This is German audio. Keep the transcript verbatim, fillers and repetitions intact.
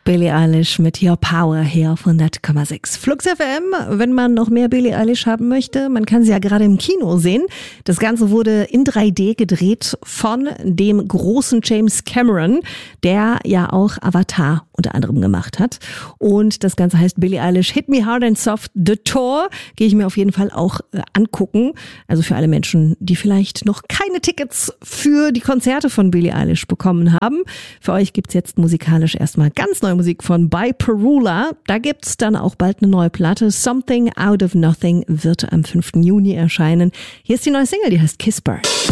Billie Eilish mit Your Power hier auf hundert Komma sechs. Flux F M, wenn man noch mehr Billie Eilish haben möchte, man kann sie ja gerade im Kino sehen. Das Ganze wurde in drei D gedreht von dem großen James Cameron, der ja auch Avatar unter anderem gemacht hat. Und das Ganze heißt Billie Eilish Hit Me Hard and Soft, The Tour. Gehe ich mir auf jeden Fall auch äh, angucken. Also für alle Menschen, die vielleicht noch keine Tickets für die Konzerte von Billie Eilish bekommen haben. Für euch gibt's jetzt musikalisch erstmal ganz neue Musik von By Perula. Da gibt's dann auch bald eine neue Platte. Something Out of Nothing wird am fünften Juni erscheinen. Hier ist die neue Single, die heißt Kiss Bird.